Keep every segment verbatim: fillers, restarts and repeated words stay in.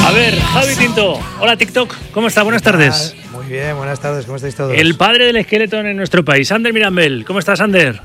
A ver, Javi Tinto. Hola, TikTok. ¿Cómo está? Buenas tardes. Muy bien, buenas tardes. ¿Cómo estáis todos? El padre del esqueleto en nuestro país, Ander Mirambel. ¿Cómo estás, Ander?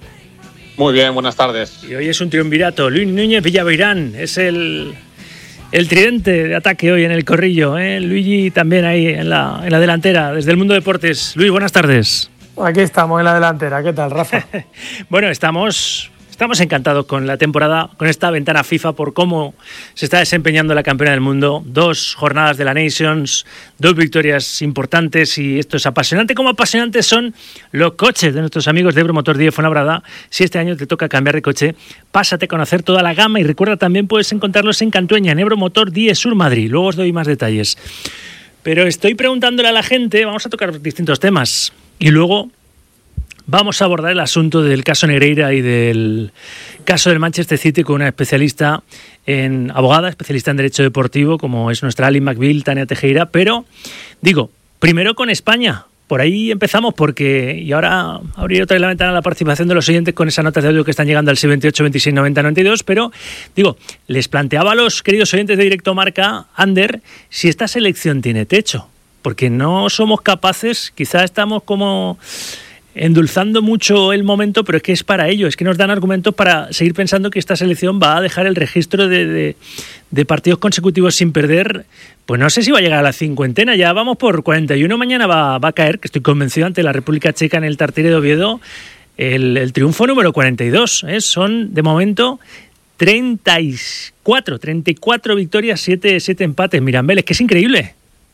Muy bien, buenas tardes. Y hoy es un triunvirato. Luis Núñez Villaveirán es el, el tridente de ataque hoy en el corrillo. ¿eh? Luigi también ahí en la, en la delantera, desde el Mundo Deportes. Luis, buenas tardes. Aquí estamos en la delantera. ¿Qué tal, Rafa? Bueno, estamos... Estamos encantados con la temporada, con esta ventana FIFA, por cómo se está desempeñando la campeona del mundo. Dos jornadas de la Nations, dos victorias importantes y esto es apasionante. Como apasionantes son los coches de nuestros amigos de Ebro Motor diez Fuenlabrada. Si este año te toca cambiar de coche, pásate a conocer toda la gama y recuerda también puedes encontrarlos en Cantueña, en Ebro Motor diez Sur Madrid. Luego os doy más detalles. Pero estoy preguntándole a la gente, vamos a tocar distintos temas y luego... Vamos a abordar el asunto del caso Negreira y del caso del Manchester City con una especialista en abogada, especialista en Derecho Deportivo, como es nuestra Ali McBeal, Tania Tejera. Pero, digo, primero con España. Por ahí empezamos porque, y ahora abriré otra vez la ventana a la participación de los oyentes con esas notas de audio que están llegando al seis veintiocho, veintiséis, noventa, noventa y dos, pero, digo, les planteaba a los queridos oyentes de Directo Marca, Ander, si esta selección tiene techo. Porque no somos capaces, quizá estamos como... endulzando mucho el momento, pero es que es para ello, es que nos dan argumentos para seguir pensando que esta selección va a dejar el registro de, de, de partidos consecutivos sin perder. Pues no sé si va a llegar a la cincuentena, ya vamos por cuarenta y uno, mañana va, va a caer, que estoy convencido, ante la República Checa en el Tartiere de Oviedo, el, el triunfo número cuarenta y dos, ¿eh? Son de momento treinta y cuatro, treinta y cuatro victorias, siete, siete empates, Mirambel, es que es increíble.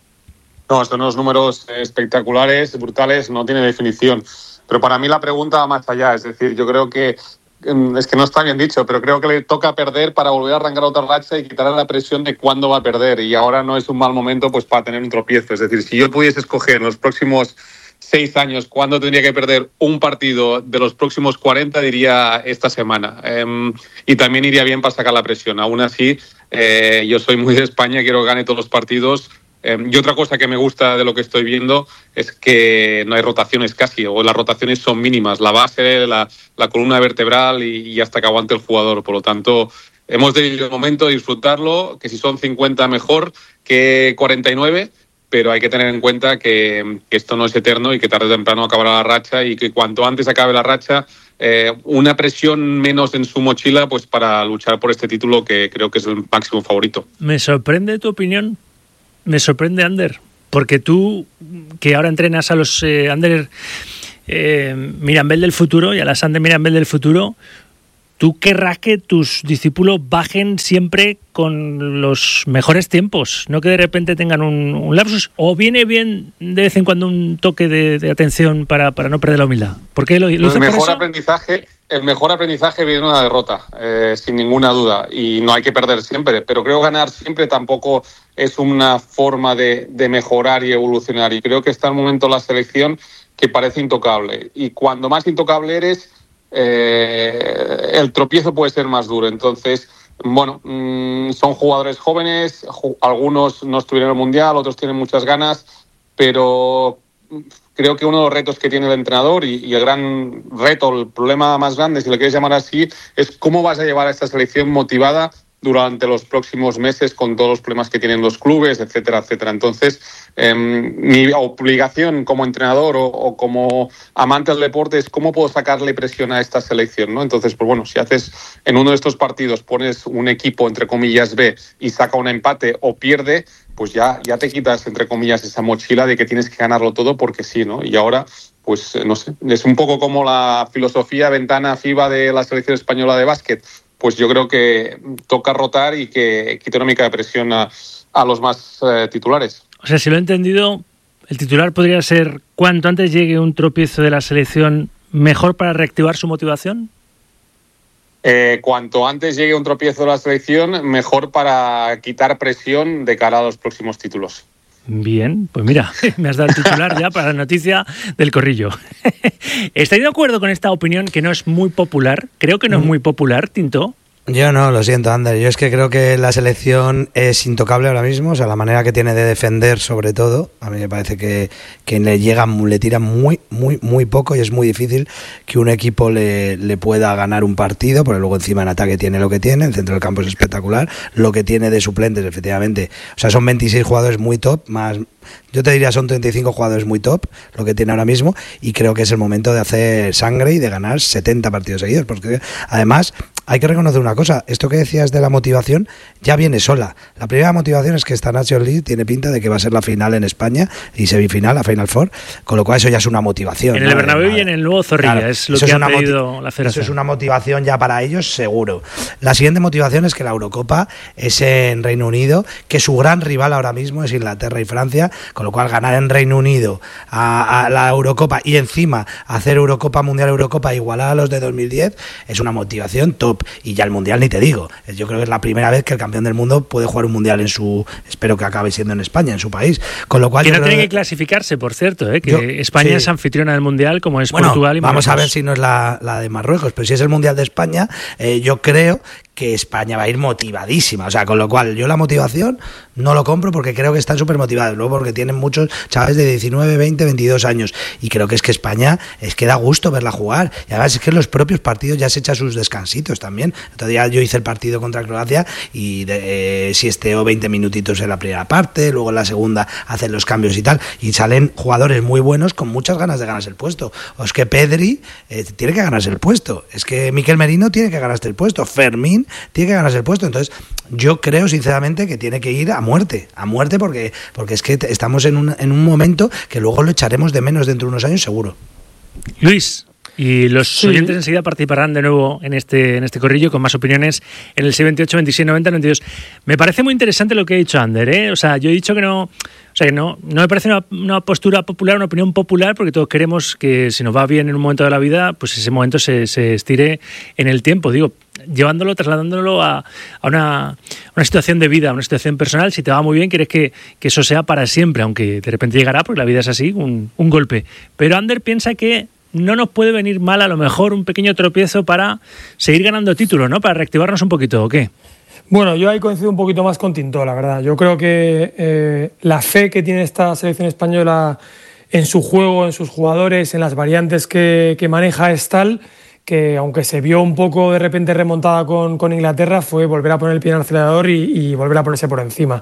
No, son unos números espectaculares, brutales, no tiene definición. Pero para mí la pregunta va más allá. Es decir, yo creo que, es que no está bien dicho, pero creo que le toca perder para volver a arrancar otra racha y quitarle la presión de cuándo va a perder. Y ahora no es un mal momento pues para tener un tropiezo. Es decir, si yo pudiese escoger en los próximos seis años cuándo tendría que perder un partido de los próximos cuarenta, diría esta semana. Eh, y también iría bien para sacar la presión. Aún así, eh, yo soy muy de España, quiero que gane todos los partidos. Eh, y otra cosa que me gusta de lo que estoy viendo es que no hay rotaciones casi, o las rotaciones son mínimas. La base, la, la columna vertebral y, y hasta que aguante el jugador. Por lo tanto, hemos de ir el momento de disfrutarlo, que si son cincuenta mejor que cuarenta y nueve, pero hay que tener en cuenta que, que esto no es eterno y que tarde o temprano acabará la racha y que cuanto antes acabe la racha, eh, una presión menos en su mochila pues para luchar por este título que creo que es el máximo favorito. Me sorprende tu opinión. Me sorprende, Ander, porque tú, que ahora entrenas a los eh, Ander eh, Mirambel del futuro y a las Ander Mirambel del futuro, tú querrás que tus discípulos bajen siempre con los mejores tiempos, no que de repente tengan un, un lapsus, o viene bien de vez en cuando un toque de, de atención para, para no perder la humildad. ¿Por qué lo, lo el mejor aprendizaje El mejor aprendizaje viene de una derrota, eh, sin ninguna duda, y no hay que perder siempre, pero creo que ganar siempre tampoco es una forma de, de mejorar y evolucionar, y creo que está el momento la selección que parece intocable, y cuando más intocable eres, eh, el tropiezo puede ser más duro. Entonces, bueno, mmm, son jugadores jóvenes, ju- algunos no estuvieron en el Mundial, otros tienen muchas ganas, pero... creo que uno de los retos que tiene el entrenador y, y el gran reto, el problema más grande, si lo quieres llamar así, es cómo vas a llevar a esta selección motivada durante los próximos meses con todos los problemas que tienen los clubes, etcétera, etcétera. Entonces, eh, mi obligación como entrenador o, o como amante del deporte es cómo puedo sacarle presión a esta selección, ¿no? Entonces, pues bueno, si haces en uno de estos partidos, pones un equipo, entre comillas, B y saca un empate o pierde, pues ya, ya te quitas, entre comillas, esa mochila de que tienes que ganarlo todo porque sí, ¿no? Y ahora, pues, no sé, es un poco como la filosofía ventana FIBA de la selección española de básquet. Pues yo creo que toca rotar y que quite una mica de presión a, a los más eh, titulares. O sea, si lo he entendido, el titular podría ser cuanto antes llegue un tropiezo de la selección, mejor para reactivar su motivación. Eh, cuanto antes llegue un tropiezo de la selección, mejor para quitar presión de cara a los próximos títulos. Bien, pues mira, me has dado el titular ya para la noticia del corrillo. ¿Estáis de acuerdo con esta opinión que no es muy popular? Creo que no es muy popular, Tinto. Yo no, lo siento, Ander. Yo es que creo que la selección es intocable ahora mismo, o sea, la manera que tiene de defender, sobre todo, a mí me parece que, que le llega, le tira muy, muy, muy poco y es muy difícil que un equipo le, le pueda ganar un partido, porque luego encima en ataque tiene lo que tiene, el centro del campo es espectacular, lo que tiene de suplentes, efectivamente, o sea, son veintiséis jugadores muy top, más... Yo te diría son treinta y cinco jugadores muy top lo que tiene ahora mismo y creo que es el momento de hacer sangre y de ganar setenta partidos seguidos, porque además hay que reconocer una cosa, esto que decías de la motivación ya viene sola. La primera motivación es que esta Nations League tiene pinta de que va a ser la final en España y semifinal, la Final Four, con lo cual eso ya es una motivación. En el ¿no? Bernabéu y en el nuevo Zorrilla, claro, es lo que ha pedido la federación. Eso es una motivación ya para ellos, seguro. La siguiente motivación es que la Eurocopa es en Reino Unido, que su gran rival ahora mismo es Inglaterra y Francia, con lo cual ganar en Reino Unido a, a la Eurocopa y encima hacer Eurocopa, Mundial Eurocopa igualar a los de dos mil diez es una motivación top. Y ya el Mundial ni te digo, yo creo que es la primera vez que el campeón del mundo puede jugar un Mundial en su, espero que acabe siendo en España, en su país, con lo cual que yo no creo tiene que... que clasificarse, por cierto, ¿eh? que yo, España sí. es anfitriona del Mundial como es bueno, Portugal y Marruecos. Vamos a ver si no es la, la de Marruecos, pero si es el Mundial de España, eh, yo creo que España va a ir motivadísima, o sea, con lo cual yo la motivación no lo compro porque creo que están súper motivados, luego porque tienen muchos chavales de diecinueve, veinte, veintidós años y creo que es que España es que da gusto verla jugar y además es que en los propios partidos ya se echa sus descansitos también. Todavía yo hice el partido contra Croacia y de, eh, siesteó veinte minutitos en la primera parte, luego en la segunda hacen los cambios y tal y salen jugadores muy buenos con muchas ganas de ganarse el puesto. O es que Pedri eh, tiene que ganarse el puesto, es que Mikel Merino tiene que ganarse el puesto, Fermín tiene que ganarse el puesto, entonces yo creo sinceramente que tiene que ir a muerte, a muerte porque, porque es que estamos en un, en un momento que luego lo echaremos de menos dentro de unos años seguro. Luis, y los sí. oyentes enseguida participarán de nuevo en este, en este corrillo con más opiniones en el seis veintiocho, veintiséis, noventa, noventa y dos. Me parece muy interesante lo que ha dicho Ander, ¿eh? O sea, yo he dicho que no... O sea, que no, no me parece una, una postura popular, una opinión popular, porque todos queremos que si nos va bien en un momento de la vida, pues ese momento se, se estire en el tiempo. Digo, llevándolo, trasladándolo a, a una, una situación de vida, a una situación personal. Si te va muy bien, quieres que, que eso sea para siempre, aunque de repente llegará, porque la vida es así, un, un golpe. Pero Ander piensa que no nos puede venir mal, a lo mejor, un pequeño tropiezo para seguir ganando títulos, ¿no? Para reactivarnos un poquito, ¿o qué? Bueno, yo ahí coincido un poquito más con Tinto, la verdad. Yo creo que eh, la fe que tiene esta selección española en su juego, en sus jugadores, en las variantes que, que maneja es tal que, aunque se vio un poco de repente remontada con, con Inglaterra, fue volver a poner el pie en el acelerador y, y volver a ponerse por encima.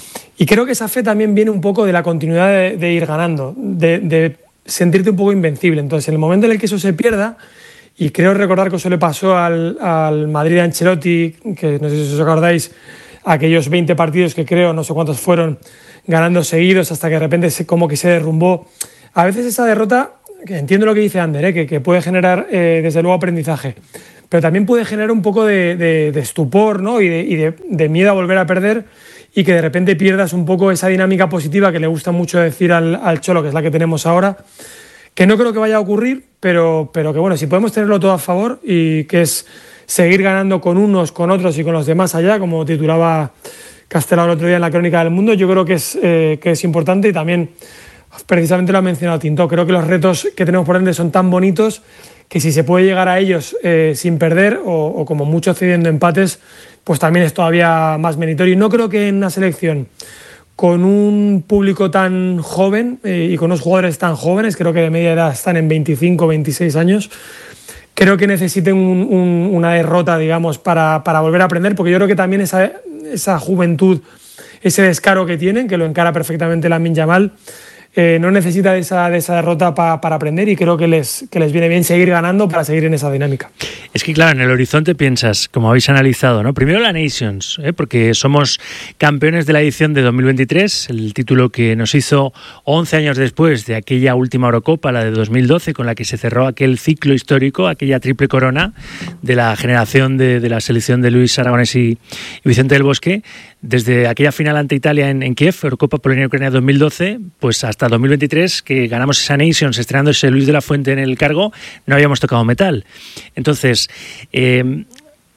Y creo que esa fe también viene un poco de la continuidad de, de ir ganando, de, de sentirte un poco invencible. Entonces, en el momento en el que eso se pierda, y creo recordar que eso le pasó al, al Madrid de Ancelotti, que no sé si os acordáis, aquellos veinte partidos que creo, no sé cuántos fueron, ganando seguidos hasta que de repente se, como que se derrumbó. A veces esa derrota, que entiendo lo que dice Ander, ¿eh? que, que puede generar eh, desde luego aprendizaje, pero también puede generar un poco de, de, de estupor, ¿no? y, de, y de, de miedo a volver a perder y que de repente pierdas un poco esa dinámica positiva que le gusta mucho decir al, al Cholo, que es la que tenemos ahora, que no creo que vaya a ocurrir, pero, pero que bueno, si podemos tenerlo todo a favor y que es seguir ganando con unos, con otros y con los demás allá, como titulaba Castelao el otro día en la Crónica del Mundo, yo creo que es, eh, que es importante y también precisamente lo ha mencionado Tinto, creo que los retos que tenemos por delante son tan bonitos que si se puede llegar a ellos eh, sin perder o, o como mucho cediendo empates, pues también es todavía más meritorio. Y no creo que en una selección con un público tan joven eh, y con unos jugadores tan jóvenes, creo que de media edad están en veinticinco, veintiséis años, creo que necesiten un, un, una derrota, digamos, para, para volver a aprender, porque yo creo que también esa, esa juventud, ese descaro que tienen, que lo encara perfectamente Lamine Yamal, eh, no necesita de esa, de esa derrota pa, para aprender y creo que les, que les viene bien seguir ganando para seguir en esa dinámica. Es que claro, en el horizonte piensas, como habéis analizado, ¿no? Primero la Nations, ¿eh? porque somos campeones de la edición de dos mil veintitrés, el título que nos hizo once años después de aquella última Eurocopa, la de dos mil doce, con la que se cerró aquel ciclo histórico, aquella triple corona de la generación de, de la selección de Luis Aragonés y, y Vicente del Bosque. Desde aquella final ante Italia en, en Kiev, Eurocopa Polonia-Ucrania dos mil doce, pues hasta dos mil veintitrés, que ganamos esa Nations estrenándose Luis de la Fuente en el cargo, no habíamos tocado metal. Entonces, eh,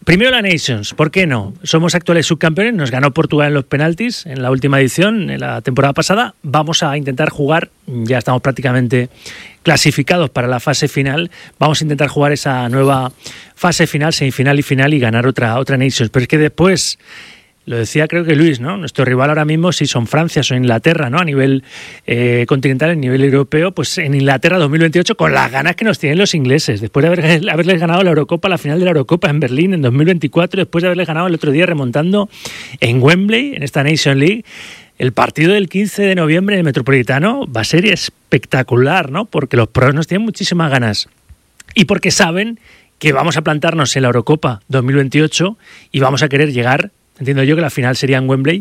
Primero la Nations, ¿por qué no? Somos actuales subcampeones, nos ganó Portugal en los penaltis en la última edición, en la temporada pasada. Vamos a intentar jugar, ya estamos prácticamente clasificados para la fase final, vamos a intentar jugar esa nueva fase final, semifinal y final y ganar otra, otra Nations. Pero es que después, lo decía creo que Luis, ¿no? Nuestro rival ahora mismo, si son Francia, son Inglaterra, ¿no? A nivel eh, continental, a nivel europeo, pues en Inglaterra dos mil veintiocho, con las ganas que nos tienen los ingleses, después de haber, haberles ganado la Eurocopa, la final de la Eurocopa en Berlín en dos mil veinticuatro, después de haberles ganado el otro día remontando en Wembley, en esta Nation League. El partido del quince de noviembre en el Metropolitano va a ser espectacular, ¿no? Porque los pros nos tienen muchísimas ganas y porque saben que vamos a plantarnos en la Eurocopa dos mil veintiocho y vamos a querer llegar, entiendo yo que la final sería en Wembley,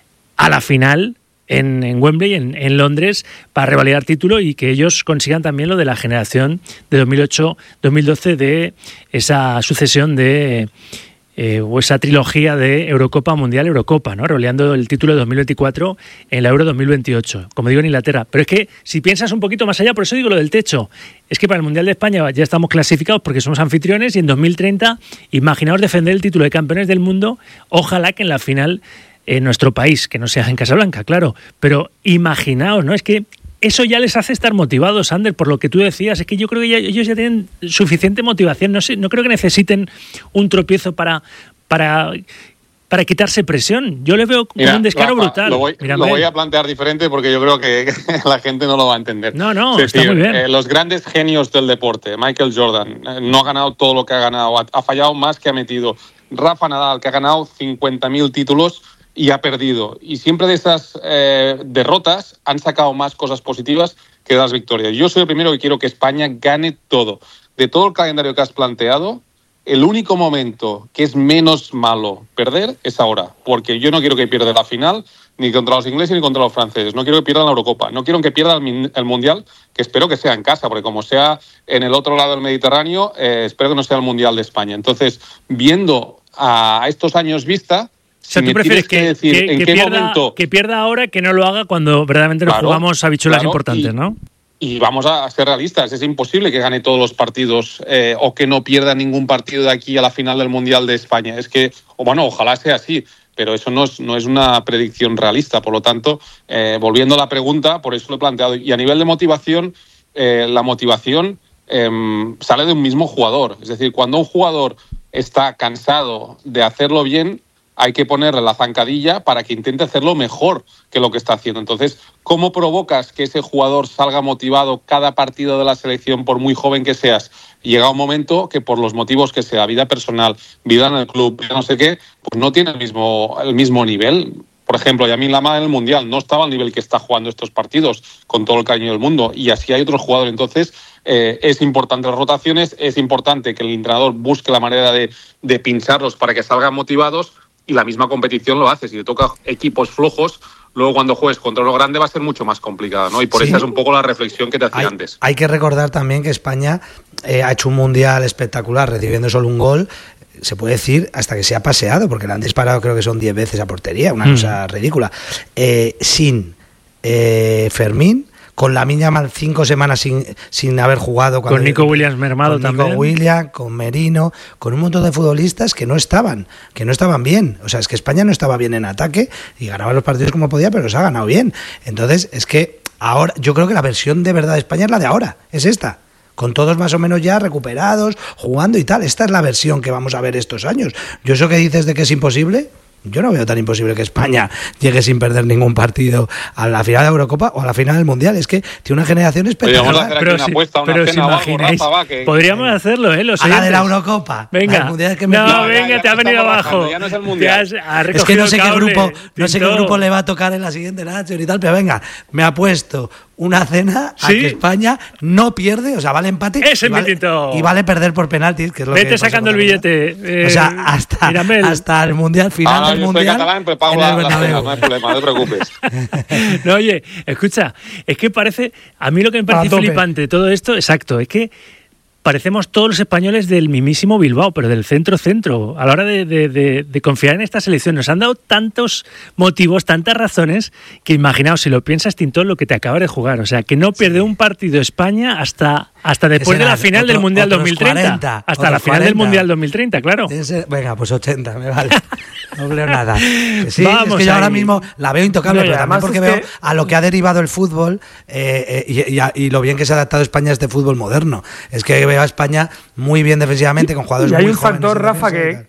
a la final en, en Wembley, en, en Londres, para revalidar título y que ellos consigan también lo de la generación de dos mil ocho dos mil doce, de esa sucesión de... Eh, o esa trilogía de Eurocopa, Mundial, Eurocopa, ¿no? Roleando el título de dos mil veinticuatro en la Euro dos mil veintiocho, como digo, en Inglaterra. Pero es que si piensas un poquito más allá, por eso digo lo del techo, es que para el Mundial de España ya estamos clasificados porque somos anfitriones y en dos mil treinta, imaginaos defender el título de campeones del mundo, ojalá que en la final en nuestro país, que no sea en Casablanca, claro, pero imaginaos, ¿no? Es que eso ya les hace estar motivados, Ander, por lo que tú decías. Es que yo creo que ya, ellos ya tienen suficiente motivación. No sé, no creo que necesiten un tropiezo para, para, para quitarse presión. Yo le veo como Mira, un descaro Rafa, brutal. Lo voy, lo voy a plantear diferente porque yo creo que la gente no lo va a entender. No, no, es está decir, muy bien. Eh, los grandes genios del deporte, Michael Jordan, eh, no ha ganado todo lo que ha ganado, ha, ha fallado más que ha metido. Rafa Nadal, que ha ganado cincuenta mil títulos y ha perdido. Y siempre de esas eh, derrotas han sacado más cosas positivas que de las victorias. Yo soy el primero que quiero que España gane todo. De todo el calendario que has planteado, el único momento que es menos malo perder es ahora. Porque yo no quiero que pierda la final ni contra los ingleses ni contra los franceses. No quiero que pierdan la Eurocopa. No quiero que pierdan el, el Mundial, que espero que sea en casa, porque como sea en el otro lado del Mediterráneo, eh, espero que no sea el Mundial de España. Entonces, viendo a estos años vista... O sea, si tú prefieres que, que, decir, que, ¿en que, qué pierda, momento? que pierda ahora, que no lo haga cuando verdaderamente nos claro, jugamos habichuelas claro, importantes, y, ¿no? Y vamos a ser realistas, es imposible que gane todos los partidos eh, o que no pierda ningún partido de aquí a la final del Mundial de España. Es que, o bueno, ojalá sea así, pero eso no es, no es una predicción realista. Por lo tanto, eh, volviendo a la pregunta, por eso lo he planteado. Y a nivel de motivación, eh, la motivación eh, sale de un mismo jugador. Es decir, cuando un jugador está cansado de hacerlo bien, hay que ponerle la zancadilla para que intente hacerlo mejor que lo que está haciendo. Entonces, ¿cómo provocas que ese jugador salga motivado cada partido de la selección, por muy joven que seas? Llega un momento que por los motivos que sea, vida personal, vida en el club, no sé qué, pues no tiene el mismo, el mismo nivel. Por ejemplo, Yamil Lamad en el Mundial no estaba al nivel que está jugando estos partidos, con todo el cariño del mundo, y así hay otros jugadores. Entonces, eh, es importante las rotaciones, es importante que el entrenador busque la manera de, de pincharlos para que salgan motivados, y la misma competición lo hace. Si te toca equipos flojos, luego cuando juegues contra uno grande va a ser mucho más complicado, ¿no? Y por sí. Esa es un poco la reflexión que te hacía hay, antes. Hay que recordar también que España eh, ha hecho un mundial espectacular, recibiendo solo un gol, se puede decir hasta que se ha paseado, porque le han disparado creo que son diez veces a portería, una mm. cosa ridícula, eh, sin eh, Fermín, con Lamine Yamal cinco semanas sin, sin haber jugado. Cuando, con Nico Williams mermado con también. Nico Williams, con Merino, con un montón de futbolistas que no estaban, que no estaban bien. O sea, es que España no estaba bien en ataque y ganaba los partidos como podía, pero se ha ganado bien. Entonces, es que ahora, yo creo que la versión de verdad de España es la de ahora, es esta. Con todos más o menos ya recuperados, jugando y tal. Esta es la versión que vamos a ver estos años. Yo eso que dices de que es imposible... Yo no veo tan imposible que España llegue sin perder ningún partido a la final de la Eurocopa o a la final del Mundial. Es que tiene una generación espectacular. Pero si, apuesta, pero si imagináis, algo, Rafa, que, podríamos que, hacerlo, ¿eh? Los a la de la Eurocopa. Venga, mundial que me no, ya, venga, ya, ya te ha venido abajo. Ya no es el Mundial. Has, es que no sé qué grupo, no sé qué grupo le va a tocar en la siguiente Nacho y tal, pero venga, me ha puesto una cena a ¿sí? que España no pierde, o sea, vale empate ese y, vale, y vale perder por penaltis, que es lo Vete que sacando el billete. Eh, o sea, hasta, hasta el Mundial, final ah, del yo Mundial. Soy catalán, pero pago la, la cena, no hay problema, no te preocupes. No, oye, escucha, es que parece, a mí lo que me parece flipante de todo esto, exacto, es que parecemos todos los españoles del mismísimo Bilbao, pero del centro-centro. A la hora de, de, de, de confiar en esta selección, nos han dado tantos motivos, tantas razones, que imaginaos, si lo piensas, Tintón, lo que te acabas de jugar. O sea, que no pierde sí. un partido España hasta, hasta después de la final otro, del Mundial dos mil treinta. cuarenta, hasta la final cuarenta. Del Mundial dos mil treinta, claro. Ese, venga, pues ochenta, me vale. No leo nada. Sí, Vamos es que yo ahí. ahora mismo la veo intocable, no, pero también porque veo que... a lo que ha derivado el fútbol eh, eh, y, y, y lo bien que se ha adaptado España a este fútbol moderno. Es que veo a España muy bien defensivamente, con jugadores y hay muy un factor, Rafa, que...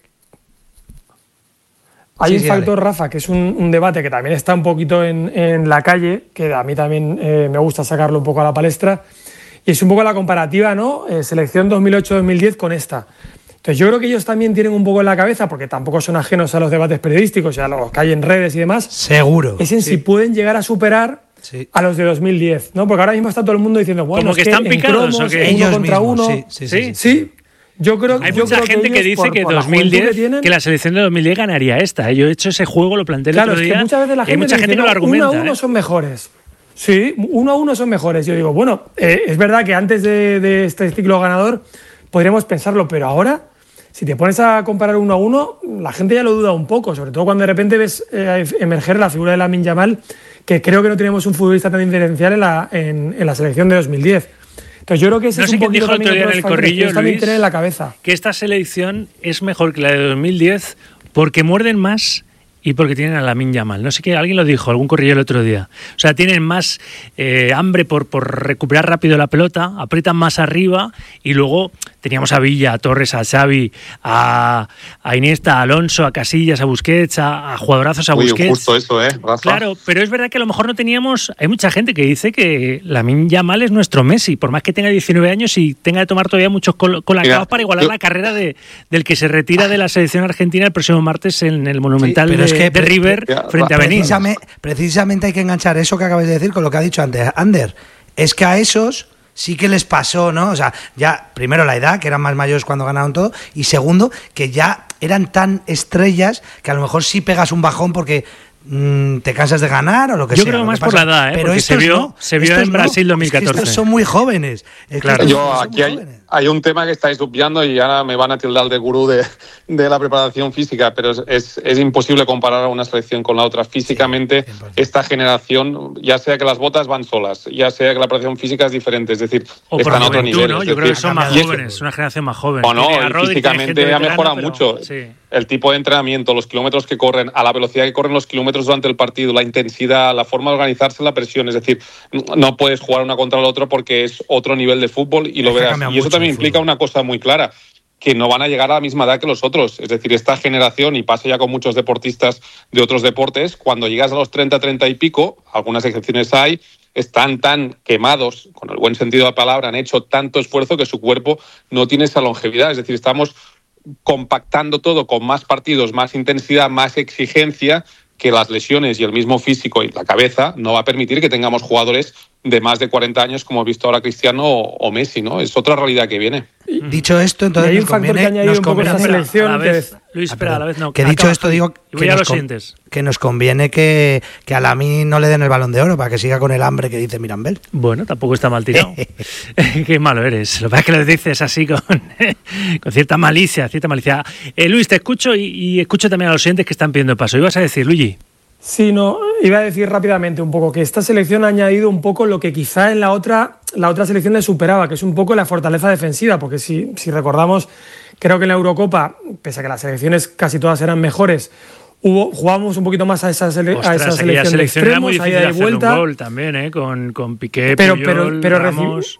Hay sí, un sí, factor, dale. Rafa, que es un, un debate que también está un poquito en, en la calle, que a mí también eh, me gusta sacarlo un poco a la palestra, y es un poco la comparativa, ¿no? Eh, selección dos mil ocho dos mil diez con esta. Entonces yo creo que ellos también tienen un poco en la cabeza, porque tampoco son ajenos a los debates periodísticos y a los que hay en redes y demás. Seguro. Es en sí. si pueden llegar a superar sí. a los de dos mil diez, ¿no? Porque ahora mismo está todo el mundo diciendo, bueno, como que, es están que picados, cromos, ¿o qué? uno Ellos contra mismos, uno. Sí, sí, sí. sí. sí. Yo creo, Hay yo mucha creo gente que, que dice por, que por dos mil diez, que, que la selección de dos mil diez ganaría esta. Yo he hecho ese juego, lo planteé el claro, otro es día. Que muchas veces la gente hay mucha gente dice, que lo argumenta. Uno a uno ¿eh? son mejores. Sí, uno a uno son mejores. Yo digo, bueno, eh, es verdad que antes de, de este ciclo ganador podríamos pensarlo, pero ahora, si te pones a comparar uno a uno, la gente ya lo duda un poco, sobre todo cuando de repente ves eh, emerger la figura de Lamine Yamal, que creo que no tenemos un futbolista tan diferencial en la, en, en la selección de dos mil diez. Entonces yo creo que ese no es sé un quién poquito dijo el otro día en el corrillo, que también Luis, tienen en la cabeza. Que esta selección es mejor que la de dos mil diez porque muerden más y porque tienen a Lamine Yamal. No sé qué, alguien lo dijo, algún corrillo el otro día. O sea, tienen más eh, hambre por, por recuperar rápido la pelota, aprietan más arriba y luego teníamos a Villa, a Torres, a Xavi, a, a Iniesta, a Alonso, a Casillas, a Busquets, a, a jugadorazos a Uy, Busquets. Justo eso, ¿eh, Rafa? Claro, pero es verdad que a lo mejor no teníamos... Hay mucha gente que dice que Lamine Yamal es nuestro Messi, por más que tenga diecinueve años y tenga que tomar todavía muchos col- colacabos para igualar yo... la carrera de, del que se retira de la selección argentina el próximo martes en el Monumental sí, de, es que, de River ya, frente a Benín. Precisamente, precisamente hay que enganchar eso que acabas de decir con lo que ha dicho antes Ander. Es que a esos... sí que les pasó, ¿no? O sea, ya, primero la edad, que eran más mayores cuando ganaron todo, y segundo, que ya eran tan estrellas que a lo mejor sí pegas un bajón porque mmm, te cansas de ganar o lo que Yo sea. Yo creo más por la edad, ¿eh? Pero porque se vio, no, se vio en Brasil no, dos mil catorce. Es que estos son muy jóvenes. Es claro. Yo, aquí hay, hay un tema que estáis obviando y ahora me van a tildar de gurú de, de la preparación física, pero es, es, es imposible comparar a una selección con la otra. Físicamente, sí, esta generación, ya sea que las botas van solas, ya sea que la preparación física es diferente, es decir, o están a otro nivel. ¿no? Yo decir, creo que son más jóvenes, es una generación más joven. Bueno, físicamente ha mejorado pero, mucho. Sí. El tipo de entrenamiento, los kilómetros que corren, a la velocidad que corren los kilómetros durante el partido, la intensidad, la forma de organizarse la presión. Es decir, no puedes jugar una contra el otro porque es otro nivel de fútbol y lo es verás. Y eso también implica una cosa muy clara, que no van a llegar a la misma edad que los otros. Es decir, esta generación, y pasa ya con muchos deportistas de otros deportes, cuando llegas a los treinta, treinta y pico, algunas excepciones hay, están tan quemados, con el buen sentido de la palabra, han hecho tanto esfuerzo que su cuerpo no tiene esa longevidad. Es decir, estamos compactando todo con más partidos, más intensidad, más exigencia, que las lesiones y el mismo físico y la cabeza no va a permitir que tengamos jugadores de más de cuarenta años como he visto ahora Cristiano o, o Messi, ¿no? Es otra realidad que viene. Dicho esto, entonces hay un nos factor conviene, que añadir nos un poco esa selección. A la vez, que... Luis, espera, a la vez no. Que dicho esto, digo que nos, con, que nos conviene que, que a Lamine no le den el Balón de Oro para que siga con el hambre que dice Mirambel. Bueno, tampoco está mal tirado. Qué malo eres. Lo que pasa es que lo dices así con, con cierta malicia, cierta malicia. Eh, Luis, te escucho y, y escucho también a los oyentes que están pidiendo paso. ¿Ibas a decir, Luigi? Sí, no, iba a decir rápidamente un poco que esta selección ha añadido un poco lo que quizá en la otra, la otra selección le superaba, que es un poco la fortaleza defensiva, porque si, si recordamos, creo que en la Eurocopa, pese a que las selecciones casi todas eran mejores, hubo, jugábamos un poquito más a esa, sele, Ostras, a esa selección, selección de extremos, era muy difícil de vuelta. Un gol también, ¿eh? Con, con Piqué, pero, Puyol, pero, pero Ramos...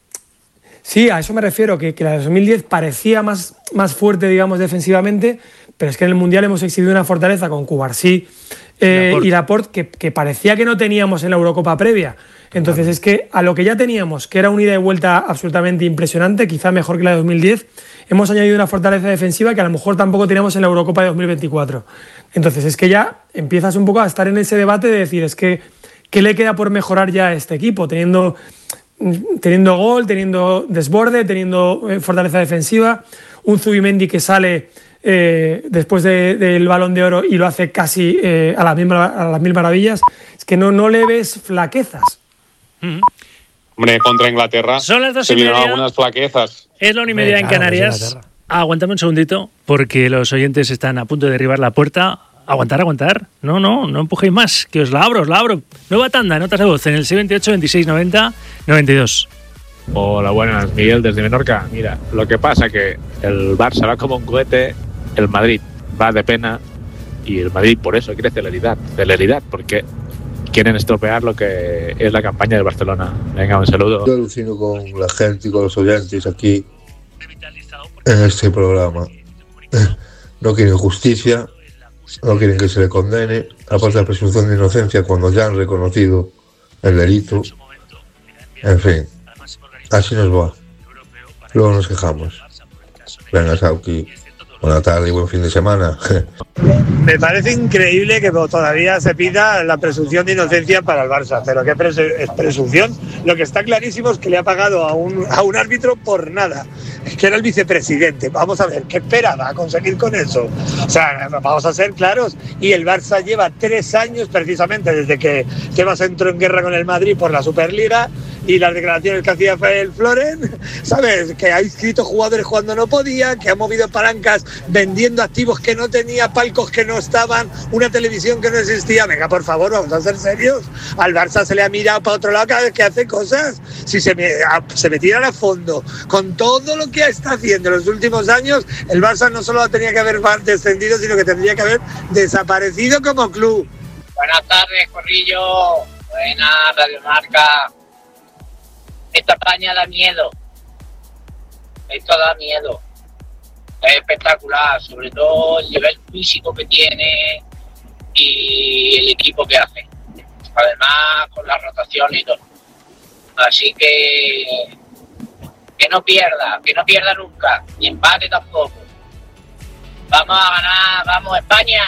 Sí, a eso me refiero, que, que la de dos mil diez parecía más, más fuerte, digamos, defensivamente, pero es que en el Mundial hemos exhibido una fortaleza con Cubarsí eh, Laporte. y Laporte que, que parecía que no teníamos en la Eurocopa previa. Entonces es que a lo que ya teníamos, que era una ida y vuelta absolutamente impresionante, quizá mejor que la de dos mil diez, hemos añadido una fortaleza defensiva que a lo mejor tampoco teníamos en la Eurocopa de dos mil veinticuatro. Entonces es que ya empiezas un poco a estar en ese debate de decir, es que ¿qué le queda por mejorar ya a este equipo? Teniendo... teniendo gol, teniendo desborde, teniendo eh, fortaleza defensiva, un Zubimendi que sale eh, después de, del Balón de Oro y lo hace casi eh, a, las mil, a las mil maravillas, es que no, no le ves flaquezas. Mm-hmm. Hombre, contra Inglaterra son las dos se y vieron media. algunas flaquezas. Es la una y media en Canarias. Aguantame un segundito, porque los oyentes están a punto de derribar la puerta. Aguantar, aguantar. No, no, no empujéis más, que os la abro, os la abro. Nueva tanda, notas de voz en el seis veintiocho, veintiséis noventa, noventa y dos. Hola, buenas, Miguel desde Menorca. Mira, lo que pasa que el Barça va como un cohete, el Madrid va de pena y el Madrid por eso quiere celeridad, celeridad, porque quieren estropear lo que es la campaña del Barcelona. Venga, un saludo. Yo alucino con la gente y con los oyentes aquí en este programa. No quieren justicia, no quieren que se le condene, aparte de la presunción de inocencia cuando ya han reconocido el delito. En fin, así nos va. Luego nos quejamos. Venga, Sauki. Buenas tardes y buen fin de semana. Me parece increíble que todavía se pida la presunción de inocencia para el Barça, pero ¿qué pres- es presunción? Lo que está clarísimo es que le ha pagado a un, a un árbitro por nada, es que era el vicepresidente. Vamos a ver, ¿qué esperaba a conseguir con eso? O sea, vamos a ser claros, y el Barça lleva tres años precisamente desde que Tebas entró en guerra con el Madrid por la Superliga y las declaraciones que hacía el Floren, ¿sabes? Que ha inscrito jugadores cuando no podía, que ha movido palancas vendiendo activos que no tenía, palcos que no estaban, una televisión que no existía. Venga, por favor, vamos a ser serios. Al Barça se le ha mirado para otro lado cada vez que hace cosas. Si se, me, a, se metieran a fondo con todo lo que está haciendo en los últimos años, el Barça no solo tenía que haber descendido, sino que tendría que haber desaparecido como club. Buenas tardes, Corrillo. Buenas, Radio Marca. Esta España da miedo. Esto da miedo. Es espectacular, sobre todo el nivel físico que tiene y el equipo que hace. Además, con la rotación y todo. Así que que no pierda, que no pierda nunca, ni empate tampoco. Vamos a ganar, vamos España.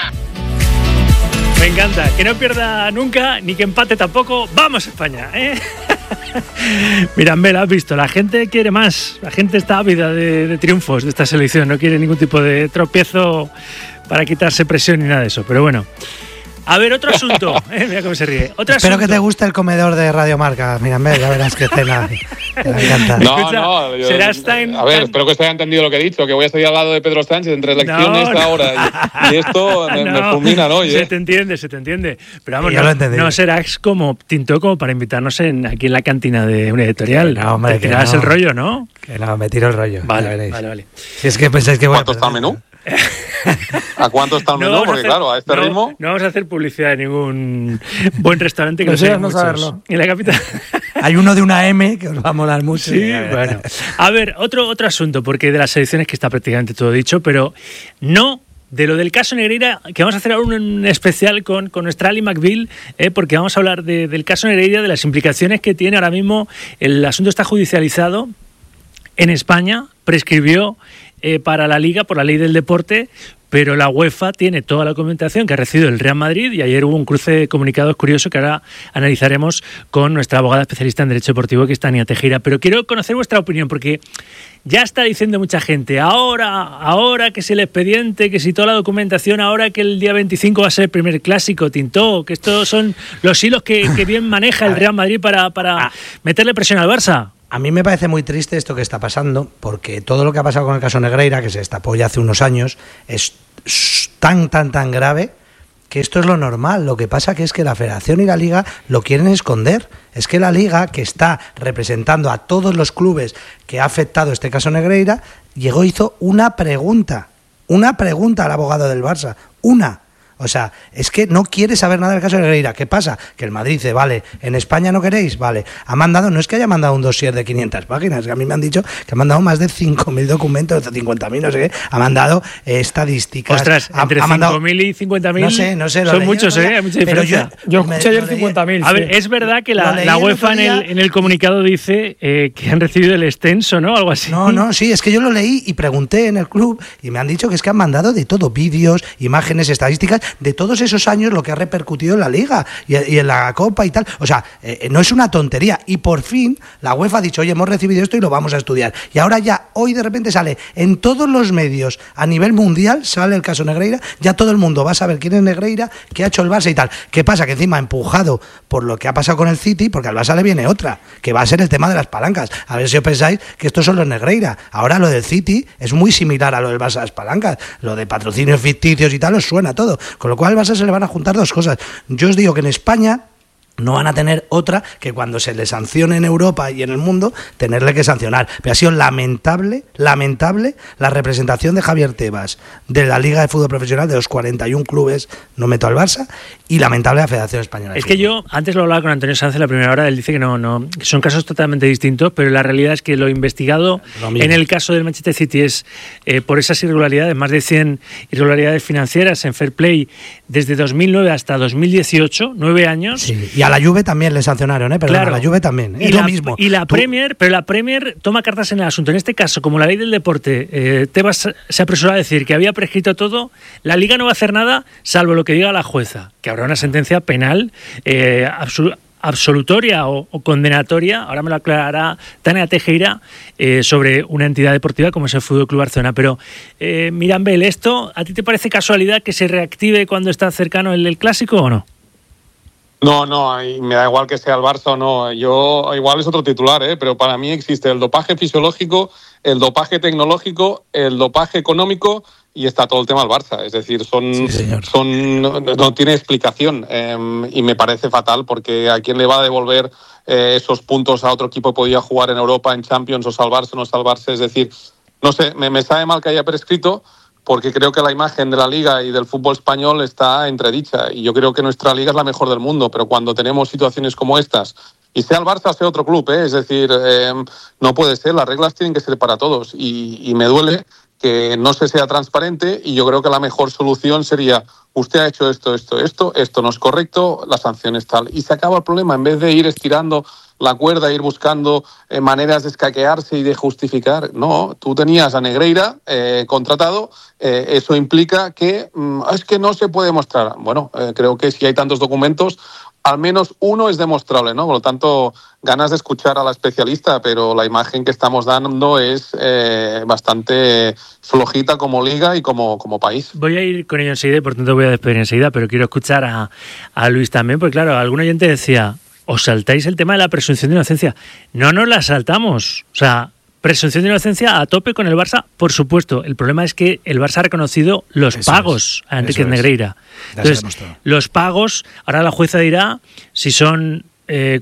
Me encanta, que no pierda nunca, ni que empate tampoco. ¡Vamos España! ¿eh? Mira, me lo has visto, la gente quiere más, la gente está ávida de, de triunfos de esta selección, no quiere ningún tipo de tropiezo para quitarse presión ni nada de eso, pero bueno. A ver, otro asunto. Eh, mira cómo se ríe. Otro Espero asunto. que te guste el comedor de Radio Marca. Mira, ya verás qué cena. Te va a encantar. No, Escucha, no. Yo, serás tan- a ver, tan- espero que se haya entendido lo que he dicho, que voy a salir al lado de Pedro Sánchez entre elecciones No, no. ahora. Y, y esto me, me fulmina, ¿no? Se Oye. te entiende, se te entiende. Pero vamos, Sí, ya lo no, entendí. no serás como Tinto como para invitarnos en, aquí en la cantina de una editorial. No, hombre, Te que tirarás no. el rollo, ¿no? Que no, me tiro el rollo. ya Vale, veréis. vale, vale. Si es que pensáis que voy a ¿Cuánto está el perder. menú? ¿A cuánto está el menú? vamos a Porque hacer- claro, a este no- ritmo... No vamos a hacer publicidad de ningún buen restaurante que No los seas hay no muchos. saberlo. En la capital. Hay uno de una M que os va a molar mucho. Sí, Ya verás. bueno. A ver, otro, otro asunto, porque de las selecciones que está prácticamente todo dicho, pero no de lo del caso Negreira, que vamos a hacer ahora un especial con, con nuestra Ali McBeal, eh, porque vamos a hablar de, del caso Negreira, de las implicaciones que tiene ahora mismo. El asunto está judicializado en España, prescribió eh, para la Liga por la ley del deporte, pero la UEFA tiene toda la documentación que ha recibido el Real Madrid y ayer hubo un cruce de comunicados curioso que ahora analizaremos con nuestra abogada especialista en Derecho Deportivo, que es Tania Tejera. Pero quiero conocer vuestra opinión, porque ya está diciendo mucha gente, ahora, ahora que es el expediente, que si toda la documentación, ahora que el día veinticinco va a ser el primer clásico, Tintó, que estos son los hilos que, que bien maneja el Real Madrid para, para meterle presión al Barça. A mí me parece muy triste esto que está pasando, porque todo lo que ha pasado con el caso Negreira, que se destapó ya hace unos años, es tan, tan, tan grave que esto es lo normal. Lo que pasa que es que la Federación y la Liga lo quieren esconder. Es que la Liga, que está representando a todos los clubes que ha afectado este caso Negreira, llegó y hizo una pregunta, una pregunta al abogado del Barça, una. O sea, es que no quiere saber nada del caso de Negreira. ¿Qué pasa? Que el Madrid dice, vale, ¿en España no queréis? Vale. Ha mandado, no es que haya mandado un dossier de quinientas páginas, que a mí me han dicho que ha mandado más de cinco mil documentos, de cincuenta mil, no sé qué. Ha mandado eh, estadísticas. Ostras, ha, entre ha mandado, cinco mil y cincuenta mil no sé, no sé, lo son leí, muchos, o sea, ¿eh? Hay mucha pero diferencia. Yo me- escuché ayer lo leí- cincuenta mil. A sí. ver, es verdad que la, Lo leí la el UEFA otro en el, día. en el comunicado dice eh, que han recibido el extenso, ¿no? Algo así. No, no, sí, es que yo lo leí y pregunté en el club y me han dicho que es que han mandado de todo, vídeos, imágenes, estadísticas de todos esos años lo que ha repercutido en la Liga y, y en la Copa y tal. O sea, eh, no es una tontería. Y por fin la UEFA ha dicho, oye, hemos recibido esto y lo vamos a estudiar. Y ahora ya, hoy de repente sale en todos los medios a nivel mundial, sale el caso Negreira, ya todo el mundo va a saber quién es Negreira, qué ha hecho el Barça y tal. ¿Qué pasa? Que encima empujado por lo que ha pasado con el City, porque al Barça le viene otra, que va a ser el tema de las palancas. A ver si os pensáis que estos son los Negreira. Ahora lo del City es muy similar a lo del Barça de las palancas. Lo de patrocinios ficticios y tal os suena todo. Con lo cual al Barça se le van a juntar dos cosas. Yo os digo que en España no van a tener otra que cuando se le sancione en Europa y en el mundo, tenerle que sancionar. Pero ha sido lamentable, lamentable la representación de Javier Tebas de la Liga de Fútbol Profesional, de los cuarenta y uno clubes, no meto al Barça, y lamentable la Federación Española de Es Fútbol. que yo, antes lo hablaba con Antonio Sanz en la primera hora, él dice que no, no, que son casos totalmente distintos, pero la realidad es que lo investigado Lo mismo. en el caso del Manchester City es eh, por esas irregularidades, más de cien irregularidades financieras en fair play desde dos mil nueve hasta dos mil dieciocho, nueve años. Sí, y a la Juve también le sancionaron, ¿eh? Pero Claro. a la Juve también. Y Es la, lo mismo. y la Tú- Premier, pero la Premier toma cartas en el asunto. En este caso, como la ley del deporte, eh, Tebas se apresuró a decir que había prescrito todo, la Liga no va a hacer nada salvo lo que diga la jueza, que habrá una sentencia penal eh, absoluta. absolutoria o, o condenatoria, ahora me lo aclarará Tania Tejera, eh, sobre una entidad deportiva como es el Fútbol Club Barcelona. Pero, eh, Mirambel, ¿esto a ti te parece casualidad que se reactive cuando está cercano el, el clásico o no? No, no, y me da igual que sea el Barça o no. Yo, igual es otro titular, ¿eh? Pero para mí existe el dopaje fisiológico, el dopaje tecnológico, el dopaje económico y está todo el tema del Barça. Es decir, son, Sí, señor. son no, no tiene explicación eh, y me parece fatal porque a quién le va a devolver eh, esos puntos a otro equipo que podía jugar en Europa, en Champions, o salvarse o no salvarse. Es decir, no sé, me, me sabe mal que haya prescrito, porque creo que la imagen de la Liga y del fútbol español está entredicha. Y yo creo que nuestra Liga es la mejor del mundo, pero cuando tenemos situaciones como estas, y sea el Barça, sea otro club, ¿eh? Es decir, eh, no puede ser, las reglas tienen que ser para todos. Y, y me duele que no se sea transparente, y yo creo que la mejor solución sería: usted ha hecho esto, esto, esto, esto no es correcto, la sanción es tal. Y se acaba el problema, en vez de ir estirando la cuerda, ir buscando eh, maneras de escaquearse y de justificar. No, tú tenías a Negreira eh, contratado, eh, eso implica que mm, es que no se puede mostrar. Bueno, eh, creo que si hay tantos documentos, al menos uno es demostrable, ¿no? Por lo tanto, ganas de escuchar a la especialista, pero la imagen que estamos dando es eh, bastante flojita como liga y como, como país. Voy a ir con ello enseguida y por tanto voy a despedir enseguida, pero quiero escuchar a, a Luis también, porque claro, algún oyente decía, os saltáis el tema de la presunción de inocencia. No nos la saltamos. O sea, presunción de inocencia a tope con el Barça, por supuesto. El problema es que el Barça ha reconocido los Eso pagos es, a Enrique eso es. Negreira. Ya se Entonces, demostró. los pagos, ahora la jueza dirá si son eh,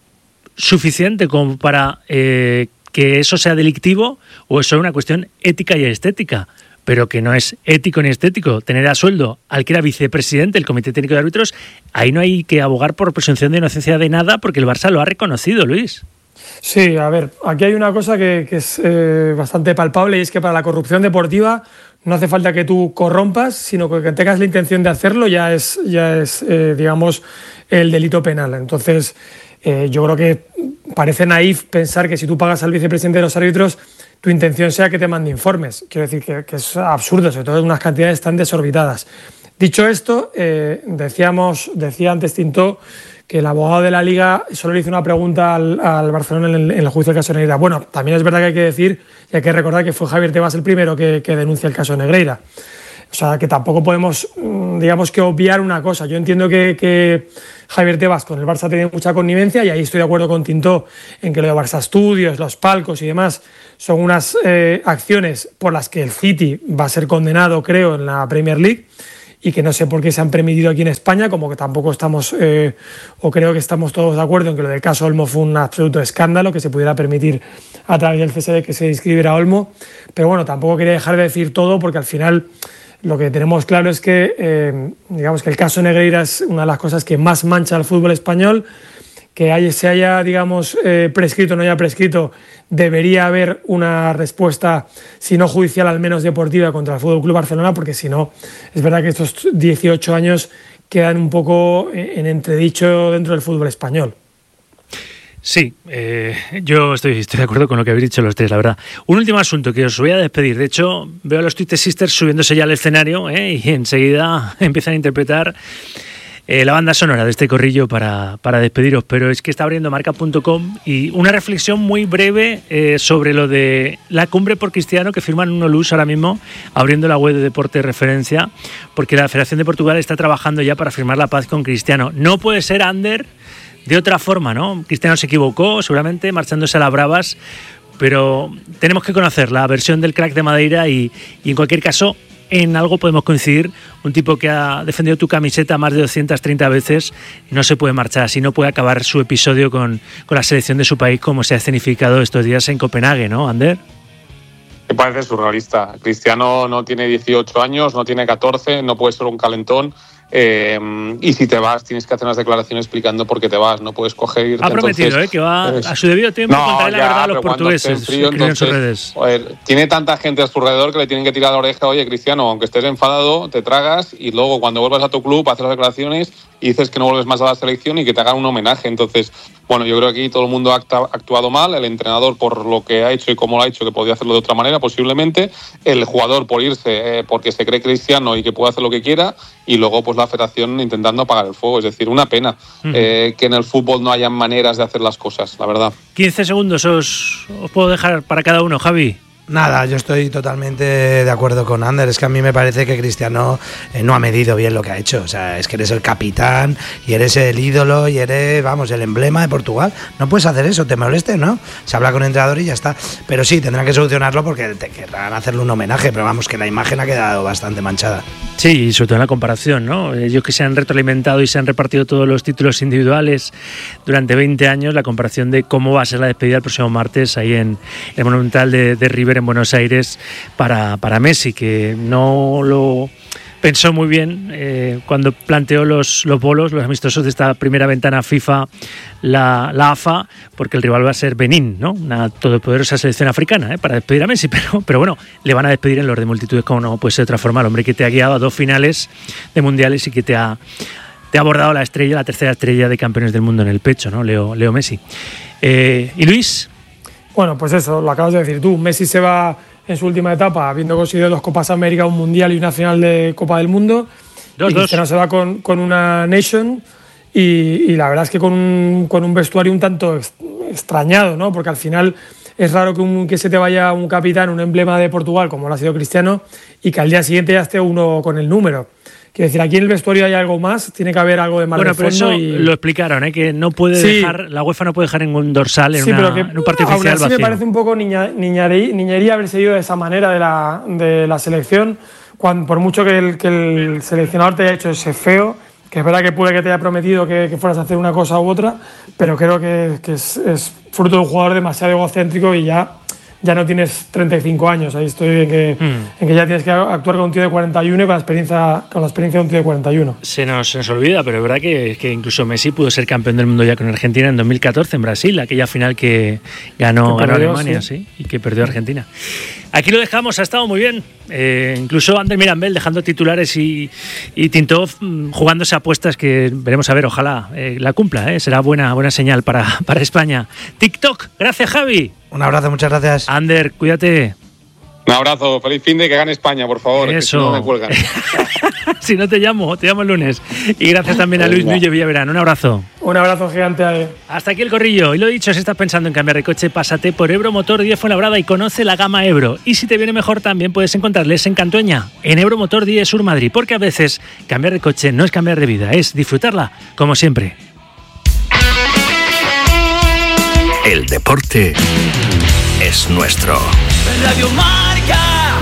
suficientes como para eh, que eso sea delictivo o es solo una cuestión ética y estética. Pero que no es ético ni estético tener a sueldo al que era vicepresidente del Comité Técnico de Árbitros. Ahí no hay que abogar por presunción de inocencia de nada porque el Barça lo ha reconocido, Luis. Sí, a ver, aquí hay una cosa que, que es eh, bastante palpable, y es que para la corrupción deportiva no hace falta que tú corrompas, sino que tengas la intención de hacerlo ya es, ya es eh, digamos, el delito penal. Entonces, eh, yo creo que parece naif pensar que si tú pagas al vicepresidente de los árbitros, tu intención sea que te mande informes. Quiero decir que, que es absurdo, sobre todo en unas cantidades tan desorbitadas. Dicho esto, eh, decíamos, decía antes Tintó que el abogado de la Liga solo le hizo una pregunta al, al Barcelona en el, en el juicio del caso Negreira. Bueno, también es verdad que hay que decir y hay que recordar que fue Javier Tebas el primero que, que denuncia el caso Negreira. O sea, que tampoco podemos, digamos, que obviar una cosa. Yo entiendo que, que Javier Tebas con el Barça tiene mucha connivencia, y ahí estoy de acuerdo con Tintó en que lo de Barça Studios, los palcos y demás son unas eh, acciones por las que el City va a ser condenado, creo, en la Premier League, y que no sé por qué se han permitido aquí en España, como que tampoco estamos, eh, o creo que estamos todos de acuerdo en que lo del caso Olmo fue un absoluto escándalo, que se pudiera permitir a través del C S D que se inscribiera Olmo. Pero bueno, tampoco quería dejar de decir todo, porque al final lo que tenemos claro es que, eh, digamos que el caso Negreira es una de las cosas que más mancha al fútbol español. Que haya, se haya, digamos, eh, prescrito o no haya prescrito, debería haber una respuesta, si no judicial, al menos deportiva, contra el Fútbol Club Barcelona, porque si no, es verdad que estos dieciocho años quedan un poco en entredicho dentro del fútbol español. Sí, eh, yo estoy, estoy de acuerdo con lo que habéis dicho los tres, la verdad. Un último asunto que os voy a despedir. De hecho, veo a los Twisted Sisters subiéndose ya al escenario, ¿eh? Y enseguida empiezan a interpretar eh, la banda sonora de este corrillo para, para despediros. Pero es que está abriendo marca punto com y una reflexión muy breve eh, sobre lo de la cumbre por Cristiano que firman uno luz ahora mismo, abriendo la web de Deporte Referencia, porque la Federación de Portugal está trabajando ya para firmar la paz con Cristiano. No puede ser, Ander, de otra forma, ¿no? Cristiano se equivocó, seguramente, marchándose a las bravas, pero tenemos que conocer la versión del crack de Madeira y, y en cualquier caso, en algo podemos coincidir. Un tipo que ha defendido tu camiseta más de doscientas treinta veces no se puede marchar así, no puede acabar su episodio con, con la selección de su país como se ha escenificado estos días en Copenhague, ¿no, Ander? Me parece surrealista. Cristiano no tiene dieciocho años, no tiene catorce, no puede ser un calentón. Eh, y si te vas tienes que hacer unas declaraciones explicando por qué te vas, no puedes coger irte. Ha prometido entonces, eh, que va a su debido tiempo no, contarle la verdad a los portugueses frío, entonces, en sus redes. Joder, tiene tanta gente a su alrededor que le tienen que tirar la oreja. Oye, Cristiano, aunque estés enfadado, te tragas y luego cuando vuelvas a tu club haces las declaraciones y dices que no vuelves más a la selección y que te hagan un homenaje. Entonces, bueno, yo creo que aquí todo el mundo ha actuado mal, el entrenador por lo que ha hecho y cómo lo ha hecho, que podía hacerlo de otra manera posiblemente, el jugador por irse eh, porque se cree cristiano y que puede hacer lo que quiera, y luego pues la federación intentando apagar el fuego. Es decir, una pena uh-huh. eh, que en el fútbol no haya maneras de hacer las cosas, la verdad. quince segundos os, os puedo dejar para cada uno, Javi. Nada, yo estoy totalmente de acuerdo con Ander. Es que a mí me parece que Cristiano eh, no ha medido bien lo que ha hecho. O sea, es que eres el capitán y eres el ídolo y eres, vamos, el emblema de Portugal. No puedes hacer eso, te moleste, ¿no? Se habla con el entrenador y ya está. Pero sí, tendrán que solucionarlo porque te querrán hacerle un homenaje. Pero vamos, que la imagen ha quedado bastante manchada. Sí, y sobre todo en la comparación, ¿no? Ellos que se han retroalimentado y se han repartido todos los títulos individuales durante veinte años, la comparación de cómo va a ser la despedida el próximo martes ahí en el Monumental de, de River en Buenos Aires para, para Messi, que no lo pensó muy bien eh, cuando planteó los, los bolos, los amistosos de esta primera ventana FIFA, la, la A F A, porque el rival va a ser Benín, ¿no? Una todopoderosa selección africana, ¿eh? Para despedir a Messi, pero, pero bueno, le van a despedir en los de multitudes, como no puede ser de otra forma, el hombre que te ha guiado a dos finales de mundiales y que te ha, te ha abordado la estrella, la tercera estrella de campeones del mundo en el pecho, ¿no? Leo, Leo Messi. Eh, ¿Y Luis? Bueno, pues eso, lo acabas de decir tú. Messi se va en su última etapa, habiendo conseguido dos Copas América, un Mundial y una final de Copa del Mundo. Dos, y Cristiano dos. Se va con, con una Nation y, y la verdad es que con un, con un vestuario un tanto extrañado, ¿no? Porque al final es raro que, un, que se te vaya un capitán, un emblema de Portugal, como lo ha sido Cristiano, y que al día siguiente ya esté uno con el número. Quiero decir, aquí en el vestuario hay algo más, tiene que haber algo de más. Bueno, de pero fondo eso y... lo explicaron, ¿eh? Que no puede sí. dejar, la UEFA no puede dejar ningún dorsal en, sí, una, pero que, en un partido oficial aún así vacío. Me parece un poco niña, niñería, niñería haber seguido de esa manera de la, de la selección, cuando, por mucho que el, que el seleccionador te haya hecho ese feo, que es verdad que puede que te haya prometido que, que fueras a hacer una cosa u otra, pero creo que, que es, es fruto de un jugador demasiado egocéntrico y ya... ya no tienes treinta y cinco años, ahí estoy en que, mm. en que ya tienes que actuar con un tío de cuarenta y uno y con la experiencia, con la experiencia de un tío de cuarenta y uno. Se nos, se nos olvida, pero es verdad que, que incluso Messi pudo ser campeón del mundo ya con Argentina en dos mil catorce en Brasil, aquella final que ganó, que perdió, ganó Alemania, sí. sí, y que perdió Argentina. Aquí lo dejamos, ha estado muy bien. Eh, incluso Ander Mirambel dejando titulares y, y Tintov jugándose apuestas que veremos a ver, ojalá eh, la cumpla, eh, será buena, buena señal para, para España. TikTok, gracias Javi. Un abrazo, muchas gracias. Ander, cuídate. Un abrazo, feliz fin de que gane España, por favor. Eso. Que si no me cuelgan. Si no te llamo, te llamo el lunes. Y gracias también a Luis Núñez Villaverán. Un abrazo. Un abrazo gigante a él. Hasta aquí el corrillo. Y lo dicho, si estás pensando en cambiar de coche, pásate por Ebro Motor diez Fuenlabrada y conoce la gama Ebro. Y si te viene mejor, también puedes encontrarles en Cantueña, en Ebro Motor diez Sur Madrid. Porque a veces cambiar de coche no es cambiar de vida, es disfrutarla, como siempre. El deporte es nuestro. Radio Marca.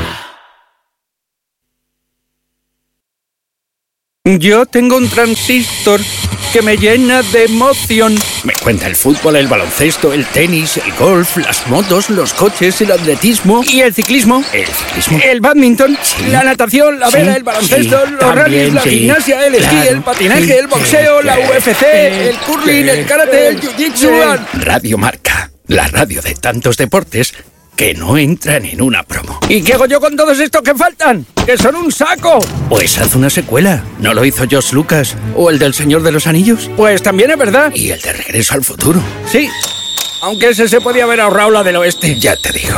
Yo tengo un transistor que me llena de emoción. Me cuenta el fútbol, el baloncesto, el tenis, el golf, las motos, los coches, el atletismo. ¿Y el ciclismo? ¿El ciclismo? El badminton, sí. La natación, la vela, sí, el baloncesto, sí, los rallies, la sí. gimnasia, el esquí, claro, el patinaje, sí, el boxeo, sí, la U F C, sí, el curling, sí, el karate, el jiu-jitsu. Sí. Radio Marca, la radio de tantos deportes que no entran en una promo. ¿Y qué hago yo con todos estos que faltan? ¡Que son un saco! Pues haz una secuela. ¿No lo hizo George Lucas? ¿O el del Señor de los Anillos? Pues también es verdad. ¿Y el de Regreso al Futuro? Sí. Aunque ese se podía haber ahorrado la del oeste, ya te digo.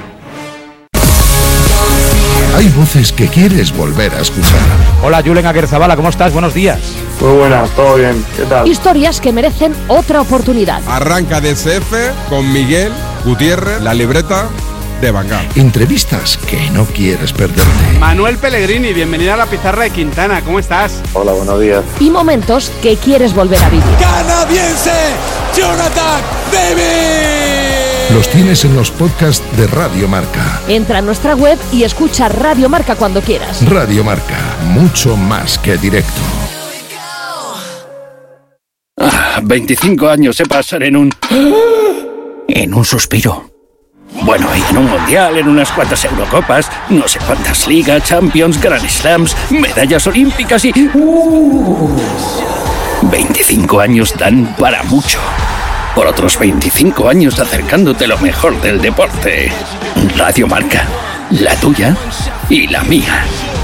Hay voces que quieres volver a escuchar. Hola, Julen Aguerzabala, ¿cómo estás? Buenos días. Muy buenas, todo bien, ¿qué tal? Historias que merecen otra oportunidad. Arranca D S F con Miguel Gutiérrez, la libreta de Van Gaal. Entrevistas que no quieres perderte. Manuel Pellegrini, bienvenido a la pizarra de Quintana, ¿cómo estás? Hola, buenos días. Y momentos que quieres volver a vivir. ¡Canadiense! ¡Jonathan David! Los tienes en los podcasts de Radio Marca. Entra a nuestra web y escucha Radio Marca cuando quieras. Radio Marca, mucho más que directo. Ah, veinticinco años se pasan en un... en un suspiro. Bueno, y en un mundial, en unas cuantas Eurocopas, no sé cuántas ligas, Champions, Grand Slams, medallas olímpicas y... Uh, veinticinco años dan para mucho. Por otros veinticinco años acercándote lo mejor del deporte. Radio Marca, la tuya y la mía.